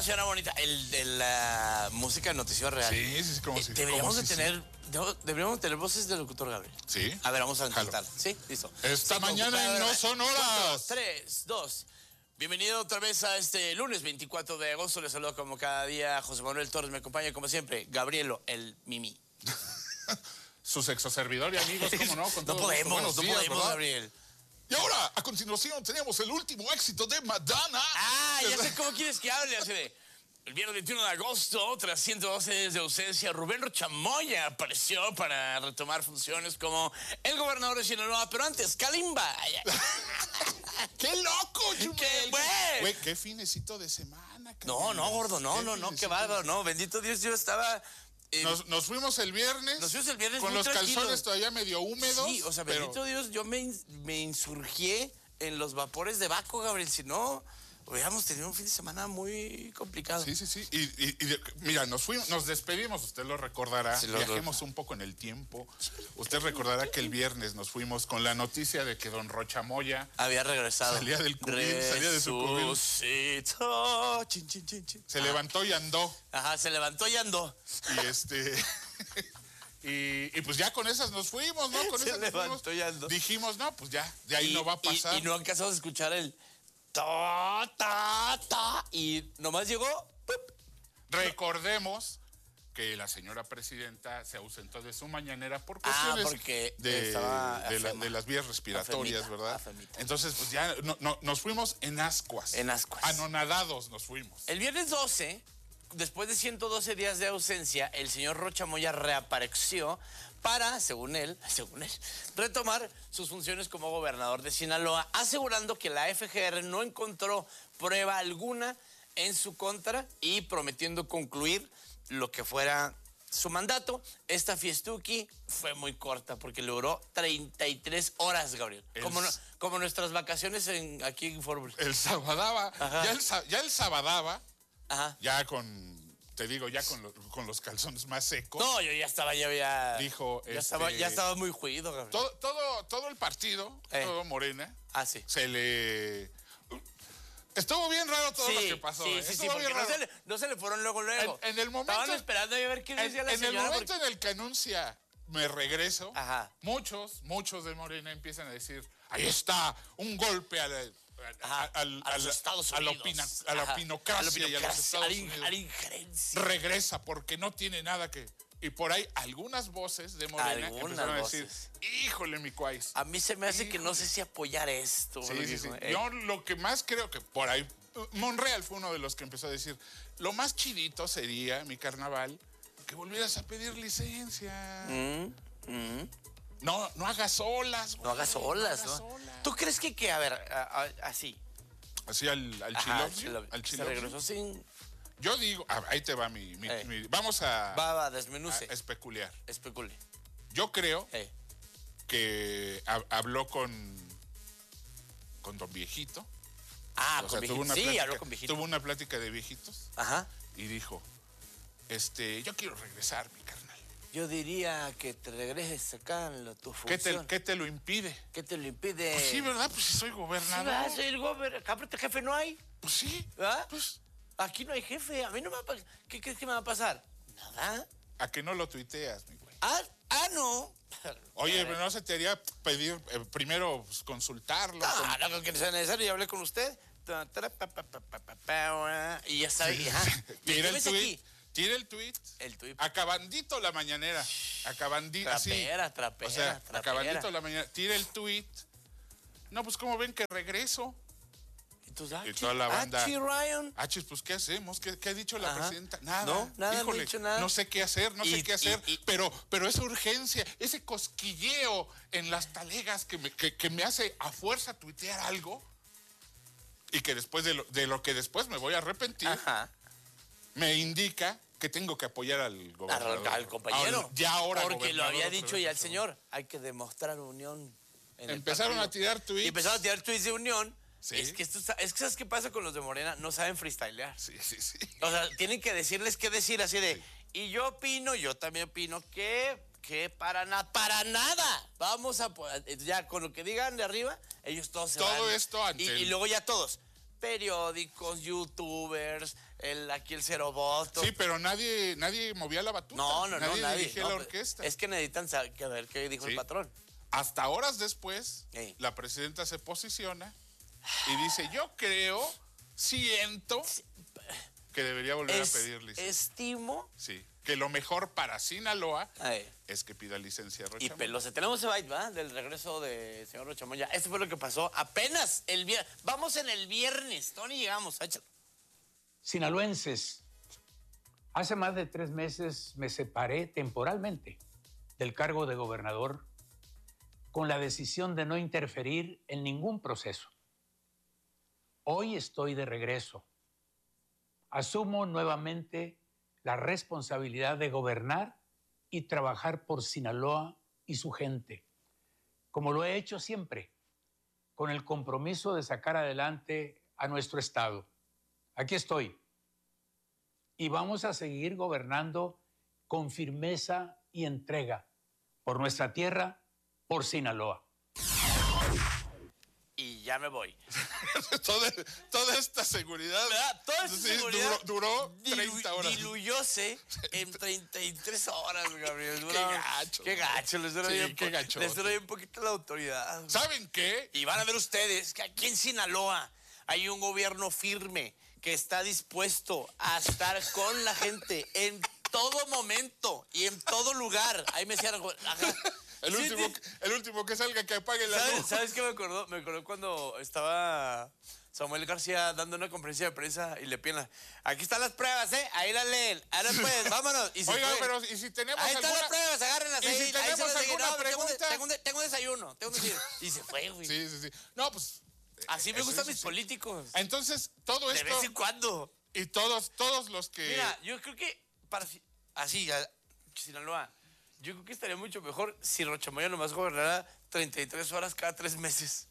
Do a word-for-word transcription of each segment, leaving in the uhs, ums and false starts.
Suena bonita. El de la música de Noticiero Real. Sí, sí, como eh, si... Deberíamos como de si, tener... Sí. Deberíamos tener voces del locutor Gabriel. Sí. A ver, vamos a intentar. Sí, listo. Esta sí, mañana en No Son Horas. Tres, dos. Bienvenido otra vez a este lunes veinticuatro de agosto. Les saludo como cada día José Manuel Torres. Me acompaña como siempre Gabrielo, el Mimi. Su sexo servidor y amigos, ¿cómo no? Con no podemos, no días, podemos, ¿verdad? Gabriel. Y ahora, a continuación, tenemos el último éxito de Madonna. Ah, ya sé cómo quieres que hable. Así de, el viernes veintiuno de agosto, tras ciento doce días de ausencia, Rubén Rochamoya apareció para retomar funciones como el gobernador de Sinaloa, pero antes, Kalimba. ¡Qué loco, Chumel! ¡Qué güey! Güey, qué finecito de semana. No, no, gordo, no, no, no, qué bárbaro, no, bendito Dios, yo estaba... Eh, nos, nos fuimos el viernes. Nos fuimos el viernes con muy los tranquilos. calzones todavía medio húmedos. Sí, o sea, pero... bendito Dios, yo me, me insurgié en los vapores de Baco, Gabriel, si no... Hubiéramos tenido un fin de semana muy complicado. Sí, sí, sí. Y, y, y mira, nos fuimos, nos despedimos, usted lo recordará. Sí, lo Viajemos lo... un poco en el tiempo. Usted recordará que el viernes nos fuimos con la noticia de que don Rochamoya había regresado. Salía del cubil, salía de su cubil. Chin, chin, chin, chin. Se ah. levantó y andó. Ajá, se levantó y andó. Y este... Y, y pues ya con esas nos fuimos, ¿no? Con se esas levantó nos fuimos. y andó. Dijimos, no, pues ya, de ahí y, no va a pasar. Y, y no alcanzamos a escuchar el... Ta, ta, ta, y nomás llegó. ¡pup! Recordemos que la señora presidenta se ausentó de su mañanera por cuestiones ah, porque de, estaba de, la, de las vías respiratorias, afemita, ¿verdad? Afemita. Entonces, pues ya no, no, nos fuimos en ascuas. En ascuas. Anonadados nos fuimos. El viernes doce, después de ciento doce días de ausencia, el señor Rochamoya reapareció para, según él, según él, retomar sus funciones como gobernador de Sinaloa, asegurando que la F G R no encontró prueba alguna en su contra y prometiendo concluir lo que fuera su mandato. Esta fiestuki fue muy corta porque duró treinta y tres horas, Gabriel. El... Como, no, como nuestras vacaciones en, aquí en Fórmula. El Sabadaba, ya el, ya el Sabadaba, Ajá. ya con... Te digo, ya con, lo, con los calzones más secos. No, yo ya estaba, ya había... Dijo, ya, este, estaba, ya estaba muy juido, Gabriel. Todo, todo, todo el partido, eh. todo Morena, ah, sí. se le... Estuvo bien raro todo sí, lo que pasó. Sí, eh. sí, Estuvo sí, porque bien no raro. se, le, no se le fueron luego, luego. En, en el momento... Estaban esperando a ver qué decía en, la en señora. En el momento porque... en el que anuncia, me regreso, Ajá. muchos, muchos de Morena empiezan a decir, ahí está, un golpe a la... Ajá, al, a los al, Estados a Unidos. la, opina, a la opinocracia y a los Estados Unidos. A la injerencia. Regresa porque no tiene nada que... Y por ahí algunas voces de Morena algunas empezaron a voces. decir, híjole, mi cuáis. A mí se me hace híjole. que no sé si apoyar esto. Sí, sí, sí. Eh. Yo lo que más creo que por ahí... Monreal fue uno de los que empezó a decir, lo más chidito sería, mi carnaval, que volvieras a pedir licencia. Mm, mm. No, no hagas olas. No hagas olas, ¿no? ¿no? Olas. ¿Tú crees que, que a ver, a, a, así? Así al, al chilopio. Al Se regresó sin... Yo digo, ah, ahí te va mi... mi, eh. mi vamos a... Va, va, desmenuce. A especular. Especule. Yo creo eh. que ha, habló con... con don Viejito. Ah, o con sea, tuvo una sí, plática, habló con Viejito. Tuvo una plática de viejitos. Ajá. Y dijo, este, yo quiero regresar, mi carnal. Yo diría que te regreses acá en la, tu función. ¿Qué te, ¿Qué te lo impide? ¿Qué te lo impide? Pues sí, ¿verdad? Pues si soy gobernador. Sí, soy el gobernador. Acá aparte jefe no hay. Pues sí. ¿Ah? Pues... Aquí no hay jefe. A mí no me va a pasar. ¿Qué crees que me va a pasar? Nada. ¿A que no lo tuiteas, mi güey? Ah, ah, no. Oye, pero no se te haría pedir eh, primero pues, consultarlo. No, con... no creo que sea necesario. Ya hablé con usted. Y ya sabe. Sí. Ajá. Tira el tweet. Tira el tweet. El tweet. Acabandito la mañanera. Acabandito. Trapera, así. trapera. O sea, trapera. acabandito la mañana. Tira el tweet. No, pues como ven que regreso. Entonces, y toda la banda. Achi, Ryan. Achis, pues ¿qué hacemos? ¿Qué, qué ha dicho la Ajá. presidenta? Nada. No, nada, Híjole, no he dicho nada. No sé qué hacer, no y, sé qué hacer. Y, y, pero, pero esa urgencia, ese cosquilleo en las talegas que me, que, que me hace a fuerza tuitear algo y que después de lo, de lo que después me voy a arrepentir, Ajá. me indica que tengo que apoyar al gobernador. Al, al compañero. Al, ya ahora Porque lo había dicho ya el señor. Hay que demostrar unión. En Empezaron a tirar tweets. Y empezaron a tirar tweets de unión. Sí. Es que esto, es que ¿sabes qué pasa con los de Morena? No saben freestylear. Sí, sí, sí. O sea, tienen que decirles qué decir así de, sí. Y yo opino, yo también opino que, que para nada, para nada. Vamos a, ya con lo que digan de arriba, ellos todos se Todo van. esto antes. Y, y luego ya todos, periódicos, youtubers, el, aquí el cero voto. Sí, pero nadie, nadie movía la batuta. No, no, nadie no, nadie. dirigía No, la pues, orquesta. Es que necesitan saber que ver qué dijo Sí. el patrón. Hasta horas después, Ey. la presidenta se posiciona y dice, yo creo, siento que debería volver Es- a pedir licencia. Estimo. Sí, que lo mejor para Sinaloa Ay, es que pida licencia a y Rocha Moya. Pelosi. Tenemos ese byte, ¿verdad? Del regreso del señor Rocha Moya. Esto fue lo que pasó apenas el viernes. Vamos en el viernes. Tony, llegamos. Échalo. Sinaloenses, hace más de tres meses me separé temporalmente del cargo de gobernador con la decisión de no interferir en ningún proceso. Hoy estoy de regreso. Asumo nuevamente la responsabilidad de gobernar y trabajar por Sinaloa y su gente, como lo he hecho siempre, con el compromiso de sacar adelante a nuestro estado. Aquí estoy. Y vamos a seguir gobernando con firmeza y entrega por nuestra tierra, por Sinaloa. Y ya me voy. toda, toda esta seguridad, ¿Verdad? Toda esa sí, seguridad duró, duró dilu- treinta horas. Diluyóse en treinta y tres horas, Gabriel. Dura- Qué gacho. Qué gacho. Les dura Sí, bien, qué po- gacho. les dura bien poquito la autoridad. ¿Saben qué? Y van a ver ustedes que aquí en Sinaloa hay un gobierno firme que está dispuesto a estar con la gente en todo momento y en todo lugar. Ahí me decían, ajá. El Sí, último, sí. el último que salga que apague la ¿Sabes, luz. ¿Sabes qué me acordó? Me acordó cuando estaba Samuel García dando una conferencia de prensa y le piden, aquí están las pruebas, ¿eh? Ahí las leen. Ahora pues, vámonos. Y se Oiga, fue. pero ¿y si tenemos Ahí están alguna... las pruebas, agárrenlas ¿Y ahí. si ahí tenemos se las alguna no, tengo un- pregunta? Tengo, un, tengo un desayuno, tengo un desayuno. Y se fue, güey. Sí, sí, sí. No, pues... Así me eso, gustan eso mis sí. políticos. Entonces, todo De esto... vez en cuando. Y todos, todos los que... Mira, yo creo que para si- así, a- Sinaloa, yo creo que estaría mucho mejor si Rocha Moya nomás gobernara treinta y tres horas cada tres meses.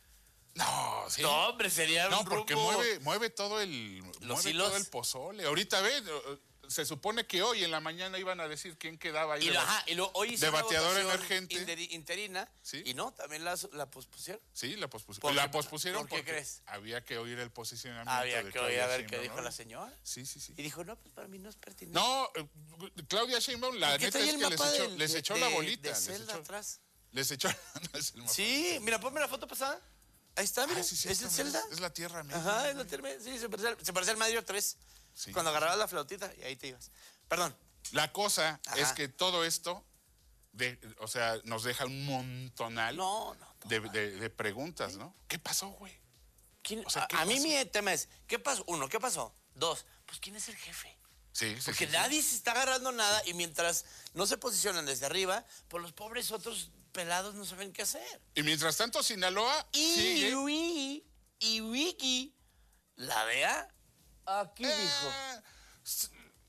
No, sí. No, hombre, sería No, un porque rumbo- mueve, mueve todo el Los mueve hilos. todo el pozole. Ahorita ve, eh, se supone que hoy en la mañana iban a decir quién quedaba ahí. Y, de lo- ba- ajá, y luego hoy hizo de una bateador votación emergente. interi- interina. Sí. Y no, también la, la pospusieron. Sí, la pospusieron. ¿Por La qué? pospusieron ¿Por qué porque crees? había que oír el posicionamiento Había de que oír Claudia a ver qué Sheinbaum, dijo ¿no? la señora. Sí, sí, sí. Y dijo, no, pues para mí no es pertinente. No, eh, Claudia Sheinbaum, la ¿Por qué neta trae es el que les mapa echó, del- les de- echó la de- bolita. de les Zelda echó, atrás? les echó no es el mapa. Sí, mira, ponme la foto pasada. Ahí está, mira. Ah, sí, sí, es el Zelda. Es la tierra mía. Ajá, es la tierra. Sí, se parece, al- se parece al Mario tres. Sí. Cuando agarrabas la flautita y ahí te ibas. Perdón. La cosa Ajá. es que todo esto, de, o sea, nos deja un montonal No, no. no. de, de- de preguntas, ¿no? ¿Qué pasó, güey? ¿Quién- O sea, a, ¿qué a mí pasó? mi tema es, ¿qué pasó? Uno, ¿qué pasó? Dos, pues ¿quién es el jefe? Sí, sí, Porque sí, nadie se está agarrando nada y mientras no se posicionan desde arriba, pues los pobres otros pelados no saben qué hacer. Y mientras tanto, Sinaloa Y sigue. Wiki, y Wiki, la vea, aquí dijo. Eh, s-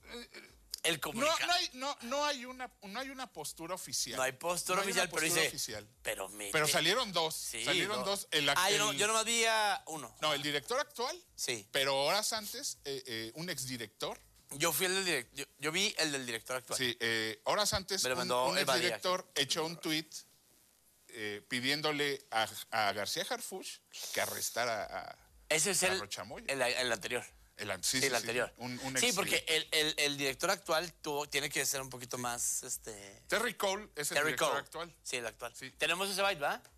El no, comunicado. no, hay, no, no, hay una, no hay una postura oficial. No hay postura No hay una oficial, pero postura dice. oficial. Pero me. Pero salieron dos. Sí, salieron no. dos. El, Ah, yo, no, el- yo nomás vi a uno. no, el director actual, Sí. pero horas antes, eh, eh, un exdirector. Yo fui el del director. Yo, yo vi el del director actual. Sí, eh, horas antes, Me lo un, mandó un Eva exdirector echó un tuit eh, pidiéndole a, a García Harfuch que arrestara a. Ese es a el, Rocha Moya. el, el anterior. El, an- sí, Sí, sí, el sí, anterior. un- un sí, ex- porque el, el, el director actual tuvo, tiene que ser un poquito más. Este, Terry Cole es el Terry director Cole. actual. Sí, el actual. Sí. Tenemos ese byte, ¿va?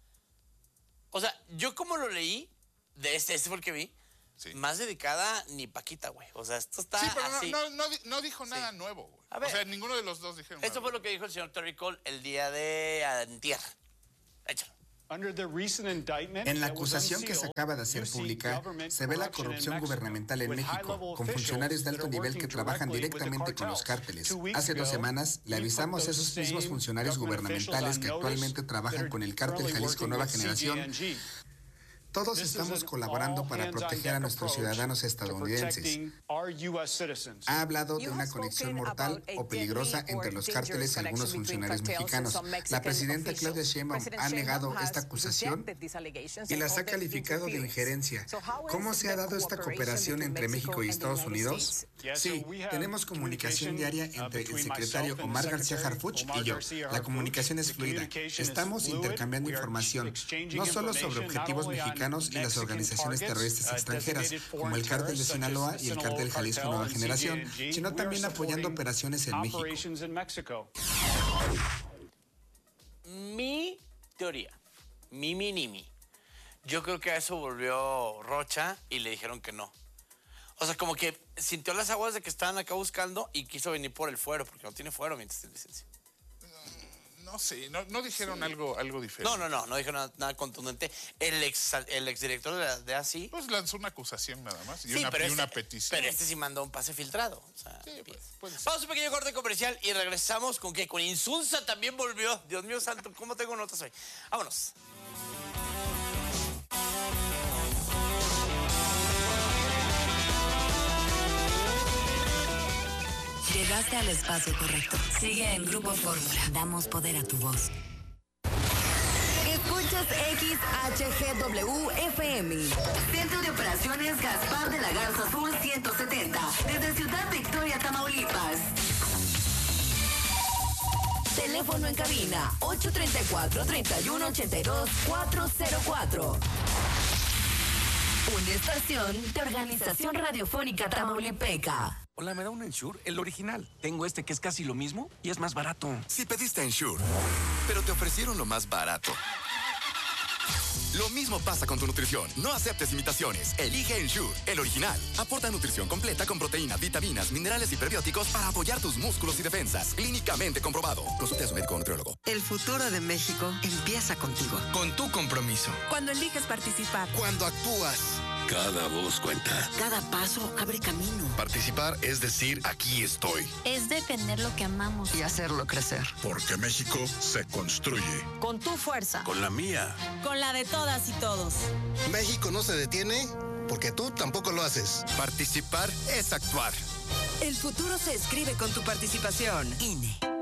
O sea, yo como lo leí, de este, este fue el que vi, Sí. más dedicada ni Paquita, güey. O sea, esto está Sí, pero no, así. no, no, di- no dijo nada nuevo, güey. A ver. O sea, ninguno de los dos dijeron Esto nada fue lo que dijo el señor Terry Cole el día de antier. Échalo. En la acusación que se acaba de hacer pública, se ve la corrupción gubernamental en México, con funcionarios de alto nivel que trabajan directamente con los cárteles. Hace dos semanas le avisamos a esos mismos funcionarios gubernamentales que actualmente trabajan con el cártel Jalisco Nueva Generación. Todos estamos colaborando para proteger a nuestros ciudadanos estadounidenses. Ha hablado de una conexión mortal o peligrosa entre los cárteles y algunos funcionarios mexicanos. La presidenta Claudia Sheinbaum ha negado esta acusación y las ha calificado de injerencia. ¿Cómo se ha dado esta cooperación entre México y Estados Unidos? Sí, tenemos comunicación diaria entre el secretario Omar García Harfuch y yo. La comunicación es fluida. Estamos intercambiando información, no solo sobre objetivos mexicanos, mexicanos y las organizaciones terroristas extranjeras, como el Cártel de Sinaloa y el Cártel Jalisco Nueva Generación, sino también apoyando operaciones en México. Mi teoría, mi minimi. Yo creo que a eso volvió Rocha y le dijeron que no. O sea, como que sintió las aguas de que estaban acá buscando y quiso venir por el fuero, porque no tiene fuero mientras tiene licencia. No sé, no, no dijeron sí. algo, algo diferente. No, no, no, no dijeron nada, nada contundente. El ex el exdirector de, la, de A S I... Pues lanzó una acusación nada más y, sí, una, pero y este, una petición. Pero este sí mandó un pase filtrado. O sea, sí, pues, pues, vamos a un pequeño corte comercial y regresamos con que con Insulza también volvió. Dios mío santo, ¿cómo tengo notas hoy? Vámonos. Llegaste al espacio correcto. Sigue en Grupo Fórmula. Damos poder a tu voz. Escuchas X H G W F M. Centro de Operaciones Gaspar de la Garza Sur ciento setenta. Desde Ciudad Victoria, Tamaulipas. Teléfono en cabina ocho tres cuatro, tres uno ocho dos, cuatro cero cuatro. Una estación de Organización Radiofónica Tamaulipeca. Hola, ¿me da un Ensure? El original. Tengo este que es casi lo mismo y es más barato. Si pediste Ensure, pero te ofrecieron lo más barato. Lo mismo pasa con tu nutrición. No aceptes imitaciones. Elige Ensure, el original. Aporta nutrición completa con proteínas, vitaminas, minerales y prebióticos para apoyar tus músculos y defensas. Clínicamente comprobado. Consulte a su médico o nutriólogo. El futuro de México empieza contigo. Con tu compromiso. Cuando eliges participar. Cuando actúas. Cada voz cuenta. Cada paso abre camino. Participar es decir, aquí estoy. Es defender lo que amamos. Y hacerlo crecer. Porque México se construye. Con tu fuerza. Con la mía. Con la de todas y todos. México no se detiene porque tú tampoco lo haces. Participar es actuar. El futuro se escribe con tu participación. I N E.